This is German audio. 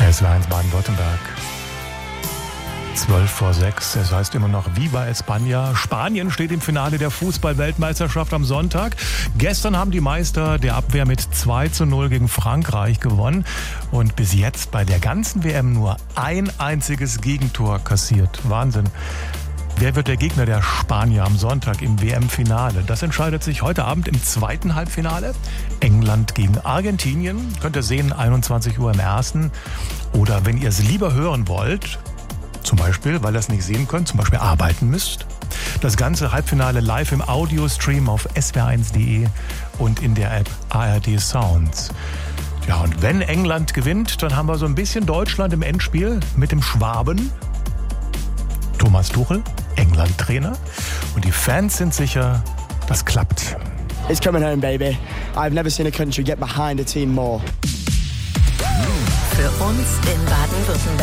SWR1 Baden-Württemberg. 5:12. Es heißt immer noch Viva España. Spanien steht im Finale der Fußball-Weltmeisterschaft am Sonntag. Gestern haben die Meister der Abwehr mit 2:0 gegen Frankreich gewonnen und bis jetzt bei der ganzen WM nur ein einziges Gegentor kassiert. Wahnsinn. Wer wird der Gegner der Spanier am Sonntag im WM-Finale? Das entscheidet sich heute Abend im zweiten Halbfinale. England gegen Argentinien. Könnt ihr sehen, 21 Uhr im ersten. Oder wenn ihr es lieber hören wollt, zum Beispiel, weil ihr es nicht sehen könnt, zum Beispiel arbeiten müsst. Das ganze Halbfinale live im Audiostream auf swr1.de und in der App ARD Sounds. Ja, und wenn England gewinnt, dann haben wir so ein bisschen Deutschland im Endspiel mit dem Schwaben. Thomas Tuchel, England-Trainer. Und die Fans sind sicher, das klappt. It's coming home, baby. I've never seen a country get behind a team more. Für uns in Baden-Württemberg.